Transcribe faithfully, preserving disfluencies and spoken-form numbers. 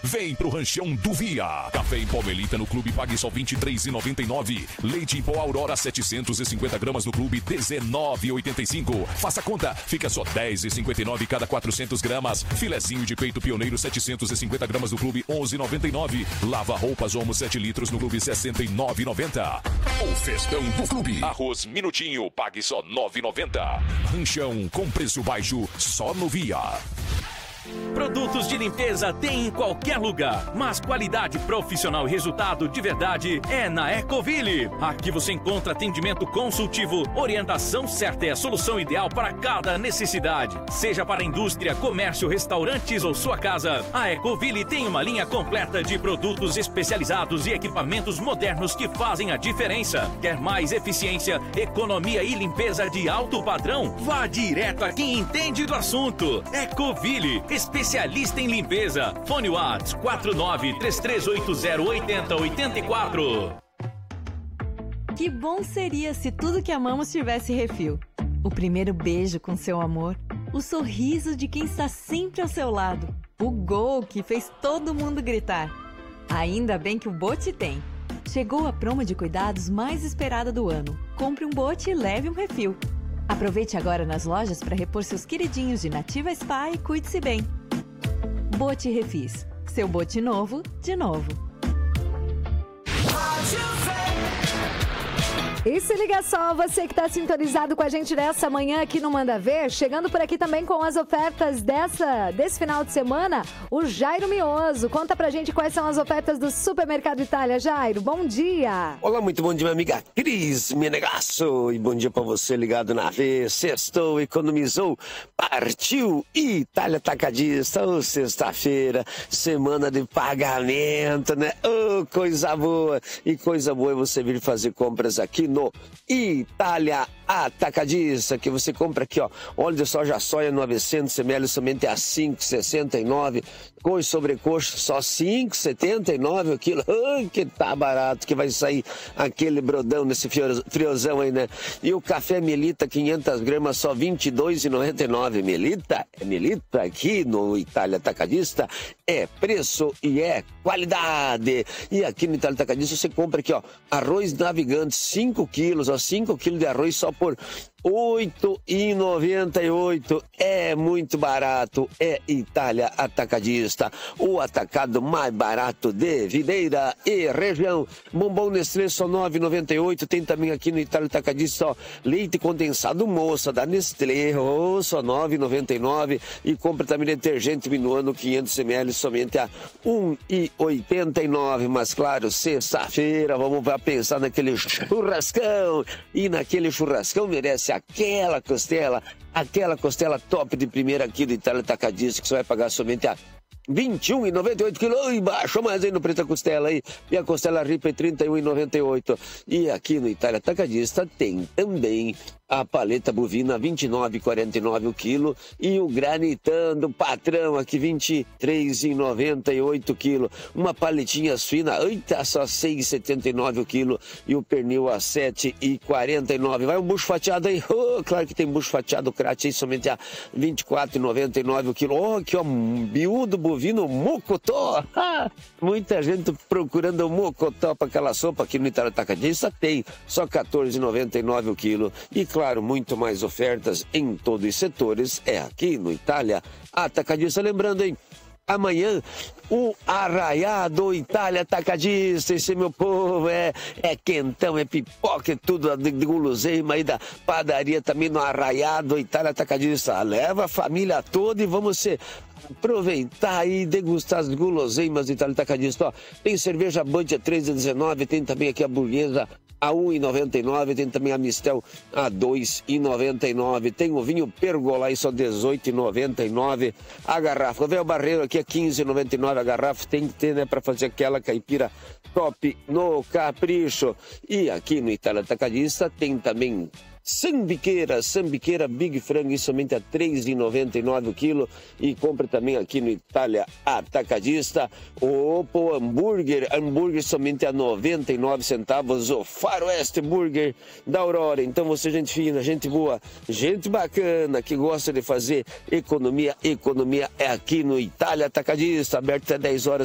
Vem pro Ranchão do Via. Café em pó Melita no Clube pague só vinte e três reais e noventa e nove centavos. Leite em pó Aurora setecentos e cinquenta gramas no Clube dezenove reais e oitenta e cinco centavos. Faça conta, fica só dez reais e cinquenta e nove centavos cada quatrocentas gramas. Filezinho de peito Pioneiro setecentos e cinquenta gramas no Clube onze reais e noventa e nove centavos. Lava roupas Omo sete litros no Clube sessenta e nove reais e noventa centavos. O Festão do Clube. Arroz Minutinho, pague só nove reais e noventa centavos. Ranchão com preço baixo só no Via. Produtos de limpeza tem em qualquer lugar, mas qualidade profissional e resultado de verdade é na Ecoville. Aqui você encontra atendimento consultivo, orientação certa e a solução ideal para cada necessidade. Seja para indústria, comércio, restaurantes ou sua casa, a Ecoville tem uma linha completa de produtos especializados e equipamentos modernos que fazem a diferença. Quer mais eficiência, economia e limpeza de alto padrão? Vá direto a quem entende do assunto. Ecoville, especialista em limpeza. Fone Whats quatro nove três três oito zero oito zero oito quatro. Que bom seria se tudo que amamos tivesse refil. O primeiro beijo com seu amor, o sorriso de quem está sempre ao seu lado, o gol que fez todo mundo gritar. Ainda bem que o Bote tem. Chegou a promo de cuidados mais esperada do ano. Compre um Bote e leve um refil. Aproveite agora nas lojas para repor seus queridinhos de Nativa Spa e cuide-se bem. Bote Refis. Seu bote novo, de novo. E se liga só, você que está sintonizado com a gente nessa manhã aqui no Manda Ver, chegando por aqui também com as ofertas dessa, desse final de semana, o Jairo Mioso. Conta pra gente quais são as ofertas do Supermercado Itália. Jairo, bom dia! Olá, muito bom dia, minha amiga Cris Menegasso. E bom dia pra você ligado na V. Sextou, economizou, partiu Itália Atacadista. Ô, sexta-feira, semana de pagamento, né? Ô, coisa boa! E coisa boa é você vir fazer compras aqui no No Itália Atacadista, que você compra aqui, ó, óleo de soja soia novecentos mililitros somente a cinco reais e sessenta e nove centavos, coxa sobrecoxa só cinco reais e setenta e nove centavos o quilo. Ai, que tá barato, que vai sair aquele brodão nesse friozão aí, né? E o café Melita quinhentas gramas só vinte e dois reais e noventa e nove centavos. Melita, é Melita aqui no Itália Atacadista, é preço e é qualidade. E aqui no Itália Atacadista você compra aqui, ó, arroz navegante cinco quilos, ó, cinco quilos de arroz só por oito reais e noventa e oito centavos. É muito barato, é Itália Atacadista, o atacado mais barato de Videira e região. Bombom Nestlé só nove reais e noventa e oito centavos. Tem também aqui no Itália Atacadista, ó, leite condensado Moça da Nestlé, oh, só nove reais e noventa e nove centavos. E compra também detergente Minuano quinhentos mililitros somente a um real e oitenta e nove centavos. Mas claro, sexta-feira, vamos pensar naquele churrascão. E naquele churrascão merece aquela costela, aquela costela top de primeira aqui do Itália Atacadista, que você vai pagar somente a vinte e um reais e noventa e oito centavos. Oi, baixo mais aí no preto a costela aí. E a costela ripa é trinta e um reais e noventa e oito centavos. E aqui no Itália Atacadista tem também a paleta bovina vinte e nove reais e quarenta e nove centavos o quilo. E o granitando patrão aqui vinte e três reais e noventa e oito centavos o quilo. Uma paletinha suína, eita, só seis reais e setenta e nove centavos o quilo. E o pernil a sete reais e quarenta e nove centavos. Vai um bucho fatiado aí. Oh, claro que tem bucho fatiado crate aí somente a vinte e quatro reais e noventa e nove centavos o quilo. Oh, aqui ó, miúdo bovino mocotó. Ah, muita gente procurando o mocotó para aquela sopa. Aqui no Itália Atacadista tem só quatorze reais e noventa e nove centavos o quilo. E claro, muito mais ofertas em todos os setores é aqui no Itália Atacadista. Lembrando, hein? Amanhã, o Arraiado Itália Atacadista, esse meu povo, é, é quentão, é pipoca, é tudo de, de guloseima aí da padaria também no Arraiado Itália Atacadista. Leva a família toda e vamos ser aproveitar e degustar as guloseimas do Itália Atacadista. Ó, tem cerveja Bud a três reais e dezenove centavos, tem também aqui a burguesa a um real e noventa e nove centavos, tem também a Mistel a dois reais e noventa e nove centavos, tem o vinho Pergola aí só dezoito reais e noventa e nove centavos, a garrafa, o Véu Barreiro aqui é quinze reais e noventa e nove centavos, a garrafa tem que ter, né, para fazer aquela caipira top no capricho. E aqui no Itália Atacadista tem também Sambiqueira, Sambiqueira Big Frango, isso somente a três reais e noventa e nove centavos o quilo. E compra também aqui no Itália Atacadista o Opo Hambúrguer, hambúrguer somente a noventa e nove centavos, o Faroeste Burger da Aurora. Então você, gente fina, gente boa, gente bacana, que gosta de fazer economia, economia é aqui no Itália Atacadista, aberto até dez horas.